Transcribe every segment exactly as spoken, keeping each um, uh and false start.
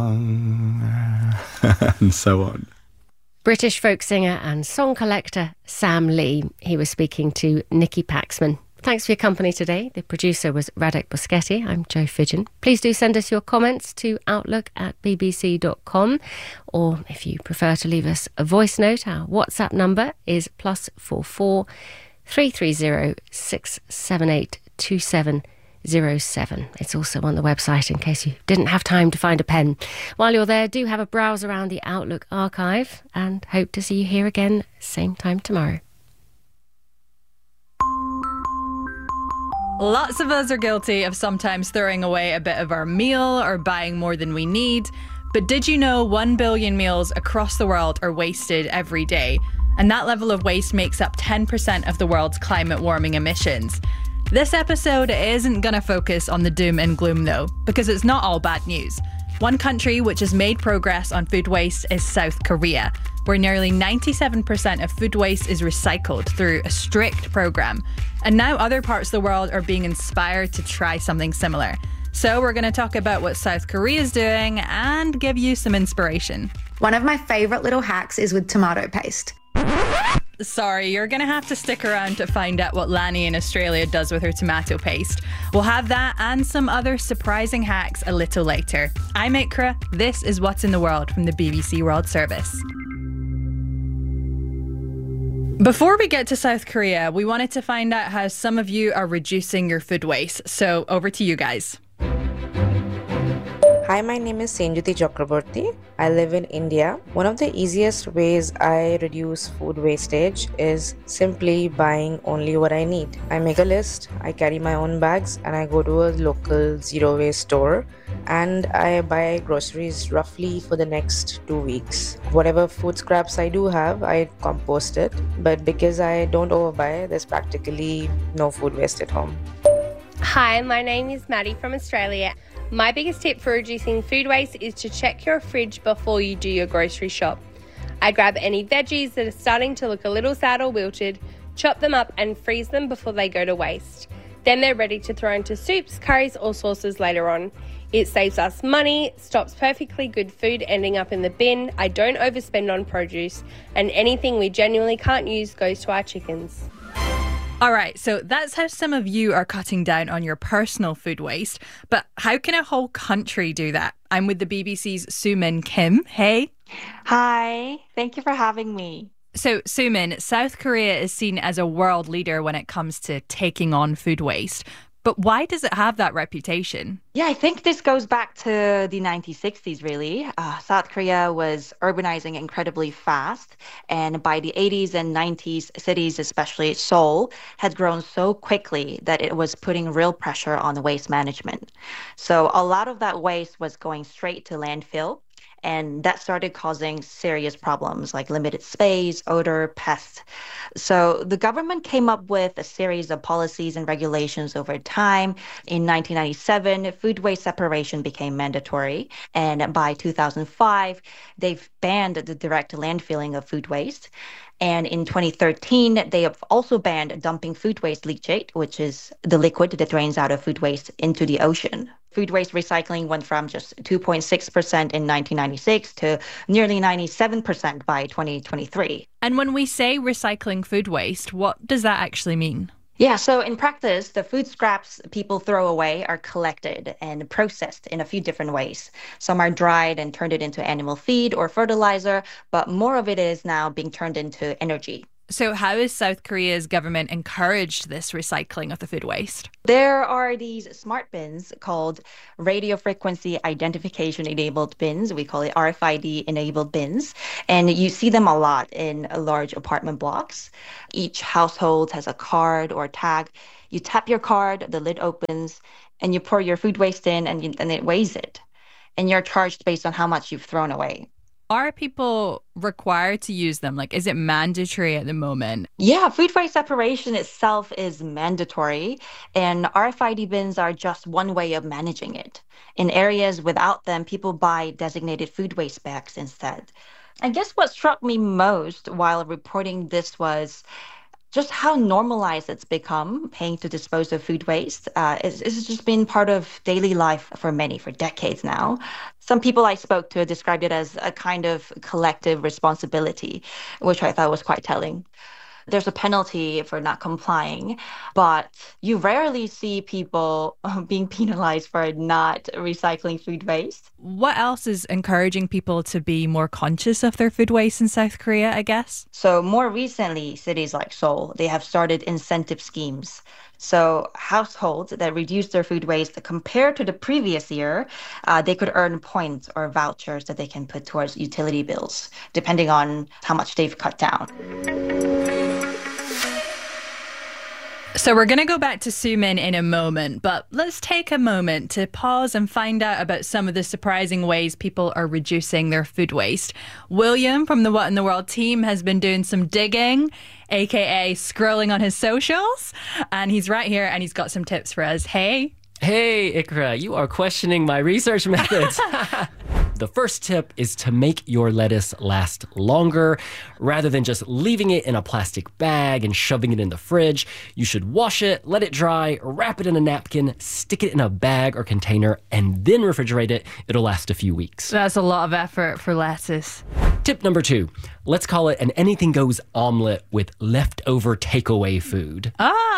and so on. British folk singer and song collector Sam Lee. He was speaking to Nicky Paxman. Thanks for your company today. The producer was Radek Boschetti. I'm Jo Fidgen. Please do send us your comments to outlook at b b c dot com, or if you prefer to leave us a voice note, our WhatsApp number is plus four four three three zero six seven eight two seven zero seven. It's also on the website in case you didn't have time to find a pen. While you're there, do have a browse around the Outlook archive, and hope to see you here again same time tomorrow. Lots of us are guilty of sometimes throwing away a bit of our meal or buying more than we need. But did you know one billion meals across the world are wasted every day? And that level of waste makes up ten percent of the world's climate warming emissions. This episode isn't going to focus on the doom and gloom though, because it's not all bad news. One country which has made progress on food waste is South Korea, where nearly ninety-seven percent of food waste is recycled through a strict program. And now other parts of the world are being inspired to try something similar. So we're going to talk about what South Korea is doing and give you some inspiration. One of my favourite little hacks is with tomato paste. Sorry, you're going to have to stick around to find out what Lani in Australia does with her tomato paste. We'll have that and some other surprising hacks a little later. I'm Ikra. This is What's in the World from the B B C World Service. Before we get to South Korea, we wanted to find out how some of you are reducing your food waste. So over to you guys. Hi, my name is Senjuti Chakraborty. I live in India. One of the easiest ways I reduce food wastage is simply buying only what I need. I make a list, I carry my own bags, and I go to a local zero waste store and I buy groceries roughly for the next two weeks. Whatever food scraps I do have, I compost it. But because I don't overbuy, there's practically no food waste at home. Hi, my name is Maddie from Australia. My biggest tip for reducing food waste is to check your fridge before you do your grocery shop. I grab any veggies that are starting to look a little sad or wilted, chop them up and freeze them before they go to waste. Then they're ready to throw into soups, curries or sauces later on. It saves us money, stops perfectly good food ending up in the bin, I don't overspend on produce, and anything we genuinely can't use goes to our chickens. All right, so that's how some of you are cutting down on your personal food waste. But how can a whole country do that? I'm with the B B C's Soomin Kim. Hey. Hi, thank you for having me. So, Soomin, South Korea is seen as a world leader when it comes to taking on food waste. But why does it have that reputation? Yeah, I think this goes back to the nineteen sixties, really. Uh, South Korea was urbanizing incredibly fast. And by the eighties and nineties, cities, especially Seoul, had grown so quickly that it was putting real pressure on waste management. So a lot of that waste was going straight to landfill. And that started causing serious problems like limited space, odor, pests. So the government came up with a series of policies and regulations over time. In nineteen ninety-seven, food waste separation became mandatory. And by two thousand five, they've banned the direct landfilling of food waste. And in twenty thirteen, they have also banned dumping food waste leachate, which is the liquid that drains out of food waste into the ocean. Food waste recycling went from just two point six percent in nineteen ninety-six to nearly ninety-seven percent by twenty twenty-three. And when we say recycling food waste, what does that actually mean? Yeah, so in practice, the food scraps people throw away are collected and processed in a few different ways. Some are dried and turned it into animal feed or fertilizer, but more of it is now being turned into energy. So how has South Korea's government encouraged this recycling of the food waste? There are these smart bins called radio frequency identification enabled bins. We call it R F I D enabled bins. And you see them a lot in large apartment blocks. Each household has a card or tag. You tap your card, the lid opens, and you pour your food waste in and, you, and it weighs it. And you're charged based on how much you've thrown away. Are people required to use them? Like, is it mandatory at the moment? Yeah, food waste separation itself is mandatory, and R F I D bins are just one way of managing it. In areas without them, people buy designated food waste bags instead. I guess what struck me most while reporting this was just how normalized it's become, paying to dispose of food waste. Uh, it's, it's just been part of daily life for many, for decades now. Some people I spoke to described it as a kind of collective responsibility, which I thought was quite telling. There's a penalty for not complying, but you rarely see people being penalized for not recycling food waste. What else is encouraging people to be more conscious of their food waste in South Korea, I guess? So more recently, cities like Seoul, they have started incentive schemes. So households that reduce their food waste compared to the previous year, uh, they could earn points or vouchers that they can put towards utility bills, depending on how much they've cut down. So we're going to go back to Sumin in a moment, but let's take a moment to pause and find out about some of the surprising ways people are reducing their food waste. William from the What in the World team has been doing some digging, aka scrolling on his socials, and he's right here and he's got some tips for us. Hey. Hey, Ikra, you are questioning my research methods. The first tip is to make your lettuce last longer. Rather than just leaving it in a plastic bag and shoving it in the fridge, you should wash it, let it dry, wrap it in a napkin, stick it in a bag or container, and then refrigerate it. It'll last a few weeks. That's a lot of effort for lettuce. Tip number two, let's call it an anything goes omelet with leftover takeaway food.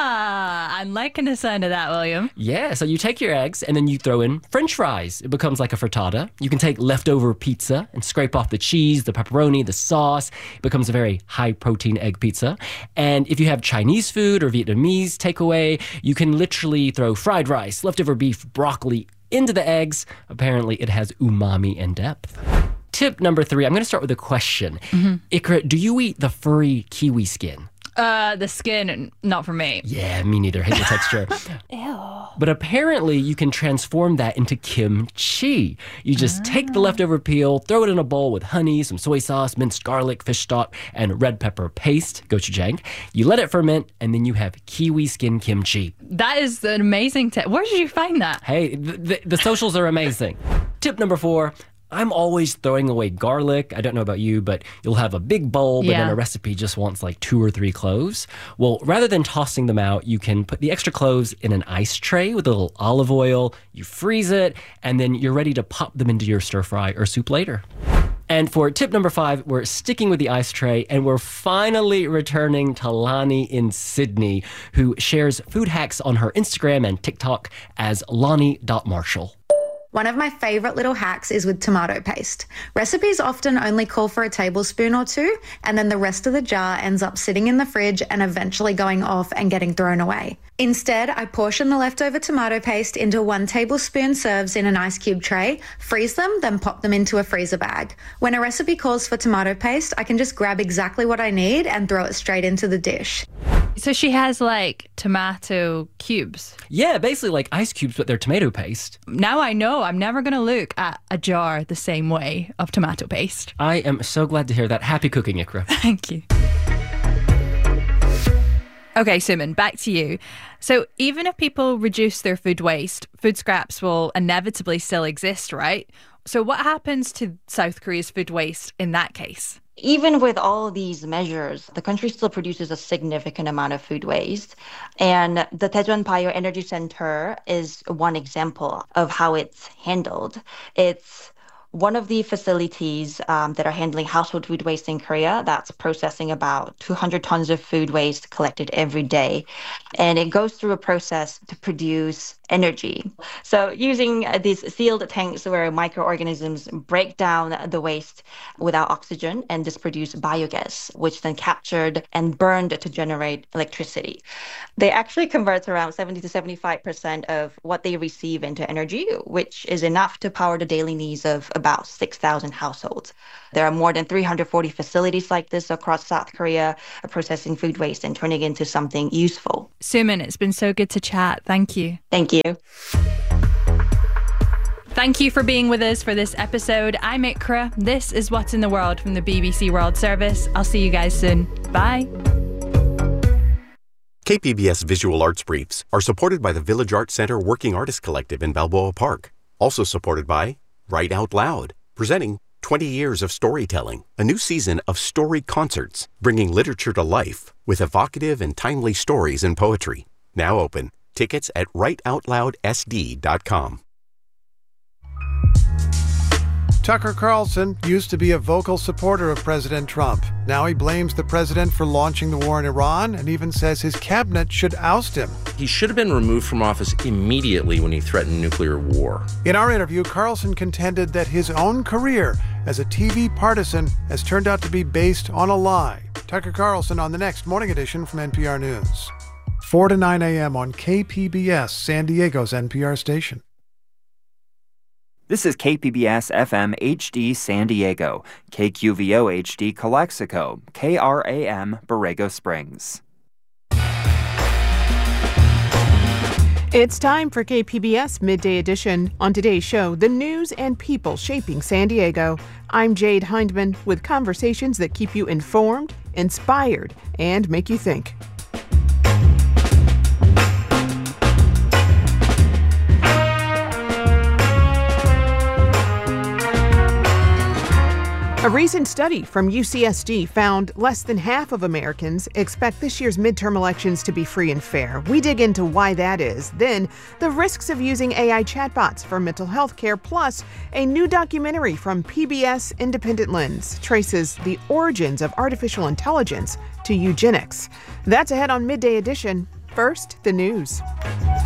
Ah, I'm liking the sound of that, William. Yeah, so you take your eggs and then you throw in French fries. It becomes like a frittata. You can take leftover pizza and scrape off the cheese, the pepperoni, the sauce. It becomes a very high protein egg pizza. And if you have Chinese food or Vietnamese takeaway, you can literally throw fried rice, leftover beef, broccoli into the eggs. Apparently it has umami and depth. Tip number three, I'm going to start with a question. Mm-hmm. Ikra, do you eat the furry kiwi skin? Uh, the skin, not for me. Yeah, me neither. Hate the texture. Ew. But apparently you can transform that into kimchi. You just ah. take the leftover peel, throw it in a bowl with honey, some soy sauce, minced garlic, fish stock, and red pepper paste, gochujang. You let it ferment, and then you have kiwi skin kimchi. That is an amazing tip. Where did you find that? Hey, the, the, the socials are amazing. Tip number four. I'm always throwing away garlic. I don't know about you, but you'll have a big bowl, but yeah. then a recipe just wants like two or three cloves. Well, rather than tossing them out, you can put the extra cloves in an ice tray with a little olive oil. You freeze it, and then you're ready to pop them into your stir fry or soup later. And for tip number five, we're sticking with the ice tray, and we're finally returning to Lonnie in Sydney, who shares food hacks on her Instagram and TikTok as lonnie dot marshall. One of my favorite little hacks is with tomato paste. Recipes often only call for a tablespoon or two, and then the rest of the jar ends up sitting in the fridge and eventually going off and getting thrown away. Instead, I portion the leftover tomato paste into one tablespoon serves in an ice cube tray, freeze them, then pop them into a freezer bag. When a recipe calls for tomato paste, I can just grab exactly what I need and throw it straight into the dish. So she has like tomato cubes. Yeah, basically like ice cubes, but they're tomato paste. Now I know I'm never going to look at a jar the same way of tomato paste. I am so glad to hear that. Happy cooking, Ikra. Thank you. Okay, Sumin, back to you. So even if people reduce their food waste, food scraps will inevitably still exist, right? So what happens to South Korea's food waste in that case? Even with all these measures, the country still produces a significant amount of food waste. And the Daejeon Bioenergy Center is one example of how it's handled. It's one of the facilities um, that are handling household food waste in Korea that's processing about two hundred tons of food waste collected every day. And it goes through a process to produce energy. So using these sealed tanks where microorganisms break down the waste without oxygen and just produce biogas, which then captured and burned to generate electricity. They actually convert around seventy to seventy-five percent of what they receive into energy, which is enough to power the daily needs of about six thousand households. There are more than three hundred forty facilities like this across South Korea processing food waste and turning it into something useful. Sumin, it's been so good to chat. Thank you. Thank you. Thank you for being with us for this episode. I'm Ikra. This is What's in the World from the B B C World Service. I'll see you guys soon. Bye. K P B S Visual Arts Briefs are supported by the Village Arts Center Working Artists Collective in Balboa Park. Also supported by Write Out Loud, presenting twenty years of storytelling, a new season of Story Concerts, bringing literature to life with evocative and timely stories and poetry. Now open. Tickets at write out loud s d dot com. Tucker Carlson used to be a vocal supporter of President Trump. Now he blames the president for launching the war in Iran and even says his cabinet should oust him. He should have been removed from office immediately when he threatened nuclear war. In our interview, Carlson contended that his own career as a T V partisan has turned out to be based on a lie. Tucker Carlson on the next Morning Edition from N P R News. four to nine a.m. on K P B S, San Diego's N P R station. This is K P B S F M H D San Diego, K Q V O H D Calexico, K R A M Borrego Springs. It's time for K P B S Midday Edition. On today's show, the news and people shaping San Diego. I'm Jade Hindman with conversations that keep you informed, inspired, and make you think. A recent study from U C S D found less than half of Americans expect this year's midterm elections to be free and fair. We dig into why that is. Then, the risks of using A I chatbots for mental health care, plus a new documentary from P B S Independent Lens traces the origins of artificial intelligence to eugenics. That's ahead on Midday Edition. First, the news.